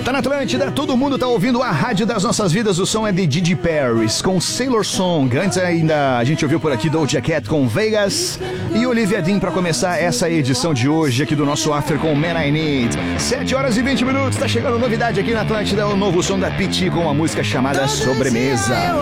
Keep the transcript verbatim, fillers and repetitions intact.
volta na Atlântida, todo mundo tá ouvindo a rádio das nossas vidas, o som é de Didi Paris com Sailor Song. Antes ainda a gente ouviu por aqui Doja Cat com Vegas e Olivia Dean pra começar essa edição de hoje aqui do nosso After com Man I Need. sete horas e vinte minutos, tá chegando novidade aqui na Atlântida, o novo som da Pitty com uma música chamada Sobremesa.